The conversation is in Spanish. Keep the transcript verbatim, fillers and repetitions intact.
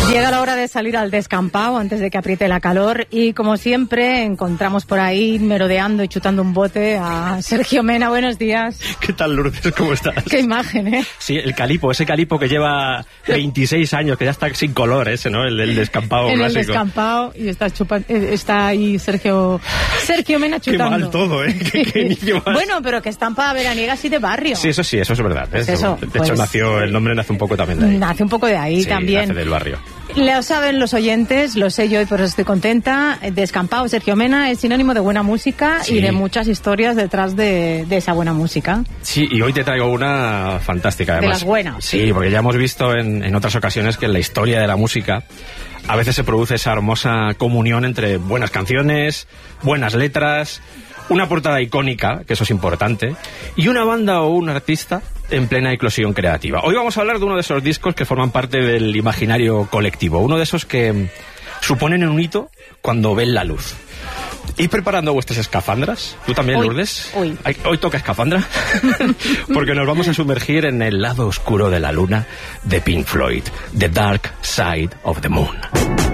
Llega la hora de salir al descampado antes de que apriete la calor y, como siempre, encontramos por ahí merodeando y chutando un bote a Sergio Mena. Buenos días. ¿Qué tal, Lourdes? ¿Cómo estás? Qué imagen, ¿eh? Sí, el calipo, ese calipo que lleva veintiséis años, que ya está sin color ese, ¿no? El del descampado en clásico. el descampado y está, chupa, está ahí Sergio Sergio Mena chutando. Qué mal todo, ¿eh? Qué, qué niño más. Bueno, pero que estampa veraniega así de barrio. Sí, eso sí, eso es verdad. Pues ¿eh? eso, de pues, hecho, nació, el nombre nace un poco también de ahí. Nace un poco de ahí sí, también. nace del barrio. Lo saben los oyentes, lo sé yo y por eso estoy contenta. Descampado Sergio Mena es sinónimo de buena música sí. y de muchas historias detrás de, de esa buena música. Sí, y hoy te traigo una fantástica, además. De las buenas. Sí, sí, porque ya hemos visto en, en otras ocasiones que en la historia de la música a veces se produce esa hermosa comunión entre buenas canciones, buenas letras, una portada icónica, que eso es importante, y una banda o un artista en plena eclosión creativa. Hoy vamos a hablar de uno de esos discos que forman parte del imaginario colectivo, uno de esos que suponen un hito cuando ven la luz. ¿Ir preparando vuestras escafandras? ¿Tú también, hoy, Lourdes? Hoy. ¿Hoy toca escafandra? Porque nos vamos a sumergir en el lado oscuro de la luna de Pink Floyd, The Dark Side of the Moon.